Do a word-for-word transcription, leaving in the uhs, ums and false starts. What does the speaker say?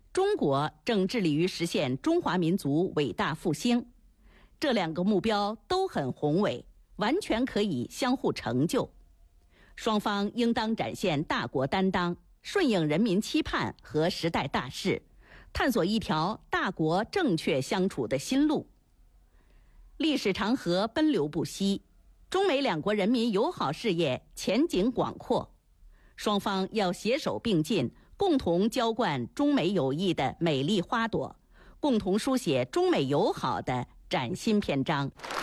中国正致力于实现中华民族伟大复兴。这两个目标都很宏伟，完全可以相互成就。双方应当展现大国担当，顺应人民期盼和时代大势，探索一条大国正确相处的新路。历史长河奔流不息，中美两国人民友好事业前景广阔，双方要携手并进，共同浇灌中美友谊的美丽花朵，共同书写中美友好的崭新篇章。